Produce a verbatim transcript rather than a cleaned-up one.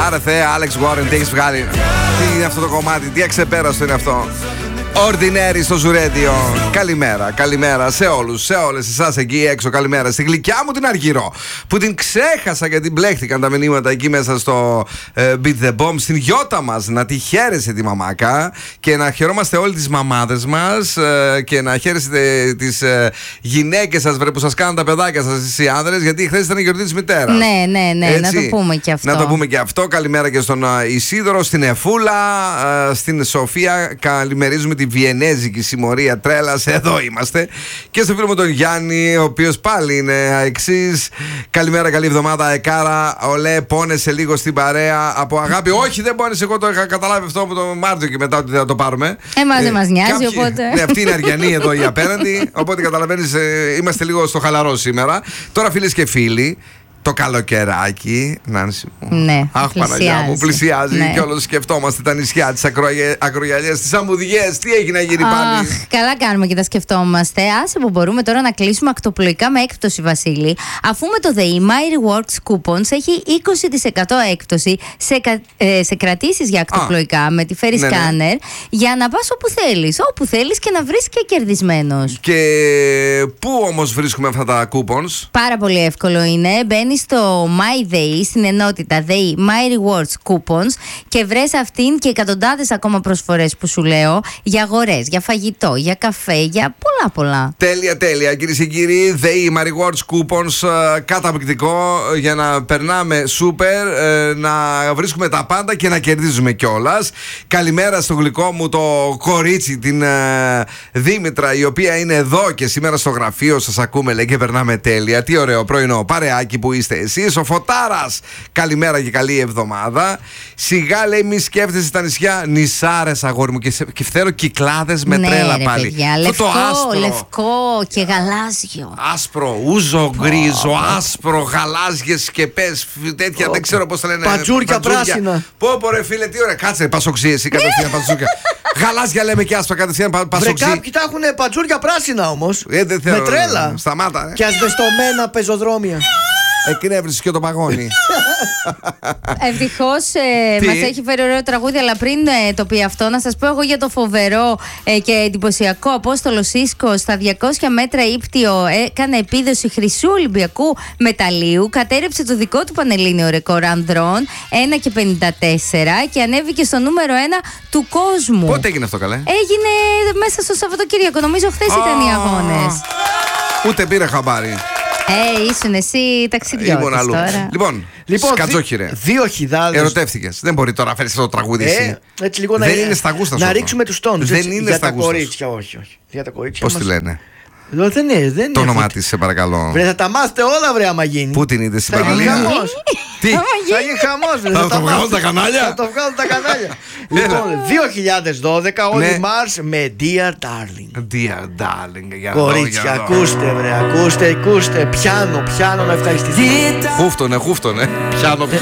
Άρε Θεέ, Alex Warren, τι έχεις βγάλει. Τι είναι αυτό το κομμάτι, τι αξεπέραστο είναι αυτό. Ordinary στο Ζουρέντιο. Καλημέρα, καλημέρα σε όλους, σε όλες εσάς εκεί έξω. Καλημέρα στη γλυκιά μου την Αργυρό, που την ξέχασα και την μπλέχτηκαν τα μηνύματα εκεί μέσα στο uh, Beat the Bomb. Στην γιώτα μας να τη χαίρεσε τη μαμάκα και να χαιρόμαστε όλοι τις μαμάδες μας uh, και να χαίρεσετε τις uh, γυναίκες σας, βρε, που σας κάνουν τα παιδάκια σας, εσείς οι άνδρες, γιατί χθες ήταν η γιορτή της μητέρας. Ναι, ναι, ναι, έτσι, να το πούμε και αυτό. Να το πούμε και αυτό. Καλημέρα και στον uh, Ισίδωρο, στην Εφούλα, uh, στην Σοφία. Καλημερίζουμε τη βιενέζικη συμμορία τρέλας, εδώ είμαστε. Και στο φίλο μου τον Γιάννη, ο οποίος πάλι είναι αεξής. Καλημέρα, καλή εβδομάδα, Εκάρα. Ολέ, πόνεσε λίγο στην παρέα από αγάπη. Όχι, δεν πόνεσε, εγώ το είχα καταλάβει αυτό από τον Μάρτιο και μετά ότι θα το πάρουμε. Εμάς δεν ε, μας νοιάζει, κάποιοι, οπότε. Ναι, αυτή είναι αριανή εδώ η απέναντι. Οπότε καταλαβαίνεις, ε, είμαστε λίγο στο χαλαρό σήμερα. Τώρα, φίλες και φίλοι, το καλοκαιράκι, Νάνση μου. Ναι, αχ, Παναγιά μου, πλησιάζει. Ναι. Και όλο σκεφτόμαστε τα νησιά, τις ακρογιαλιές, τις αμμουδιές. Τι έχει να γίνει πάλι. Αχ, καλά κάνουμε και τα σκεφτόμαστε. Άσε που μπορούμε τώρα να κλείσουμε ακτοπλοϊκά με έκπτωση, Βασίλη. Αφού με το The My Rewards Coupons έχει είκοσι τοις εκατό έκπτωση σε, ε, σε κρατήσεις για ακτοπλοϊκά Α, με τη Ferry ναι, Scanner, ναι. για να πας όπου θέλεις. Όπου θέλεις και να βρεις και κερδισμένος. Και πού όμως βρίσκουμε αυτά τα coupons? Πάρα πολύ εύκολο είναι. Μπαίνεις στο My Day, στην ενότητα The My Rewards Coupons και βρες αυτήν και εκατοντάδες ακόμα προσφορές που σου λέω για αγορές, για φαγητό, για καφέ, για πολλά πολλά. Τέλεια, τέλεια. Κυρίες και κύριοι, The My Rewards Coupons, καταπληκτικό για να περνάμε σούπερ, να βρίσκουμε τα πάντα και να κερδίζουμε κιόλας. Καλημέρα στο γλυκό μου το κορίτσι, την Δήμητρα, η οποία είναι εδώ και σήμερα στο γραφείο. Σας ακούμε, λέει, και περνάμε τέλεια. Τι ωραίο πρωινό παρεάκι που είστε εσείς. Ο Φωτάρας, καλημέρα και καλή εβδομάδα. Σιγά, λέει, μη σκέφτεσαι τα νησιά. Νησάρες, αγόρι μου, και, σε, και φέρω κυκλάδες με ναι, τρέλα ρε, πάλι. Παιδιά, λευκό, λευκό και γαλάζιο. Άσπρο, ούζο, γκρίζο, άσπρο, γαλάζιες σκεπές, τέτοια, δεν ξέρω πώς θα λένε. Πατζούρια πράσινα. Πω, πω, ρε φίλε, τι ωραία. Κάτσε, πασοξί, εσύ κατευθείαν πατζούρια. Γαλάζια λέμε και άσπρα, κατευθείαν πασοξί. Κάποιοι τα έχουν πατζούρια πράσινα όμως. Ε, δεν θέλω, με τρέλα. Σταμάτα. Και ασβεστομένα πεζοδρόμια. Εκνεύρισες και το παγόνι. Ευτυχώς ε, μας έχει φέρει ωραίο τραγούδι, αλλά πριν ε, το πει αυτό, να σας πω εγώ για το φοβερό ε, και εντυπωσιακό Απόστολο Σίσκο στα διακόσια μέτρα ύπτιο. Έκανε επίδοση χρυσού Ολυμπιακού μεταλλίου, κατέρεψε το δικό του πανελλήνιο ρεκόρ ανδρών ένα και πενήντα τέσσερα και ανέβηκε στο νούμερο ένα του κόσμου. Πότε έγινε αυτό, καλέ? Έγινε μέσα στο Σαββατοκύριακο, νομίζω χθες oh. ήταν οι αγώνες. Ούτε πήρε χαμπάρι. Ε, ήσουν εσύ ταξιδιώτης τώρα. Λοιπόν, λοιπόν σκατζόχυρε. Δύο χιλιάδες. Ερωτεύτηκες. Δεν μπορεί τώρα να φέρεις αυτό το τραγούδι εσύ. Ε, έτσι λίγο δεν να, είναι στα γούστα σου. Να ρίξουμε τους τόνους. Δεν έτσι, είναι για στα τα γούστα. κορίτσια, όχι, όχι. Για τα κορίτσια. Πώς μας... τη λένε? Δεν είναι, δεν είναι. Το όνομά της, σε παρακαλώ. Βρε, θα τα μάθετε όλα, βρε, άμα γίνει. Πού την είδε στην θα γίνει παραλία? χαμός. Τι? Θα γίνει χαμός, βρε. Θα το βγάλουν τα κανάλια. Θα το βγάλουν τα κανάλια. Λοιπόν, δύο χιλιάδες δώδεκα, όλοι Mars με Dear Darling. Dear Darling. Κορίτσια, ακούστε, βρε, ακούστε, ακούστε. Πιάνω, πιάνω να ευχαριστηθεί. Χούφτονε, χούφτονε. Πιάνω, πιάνω.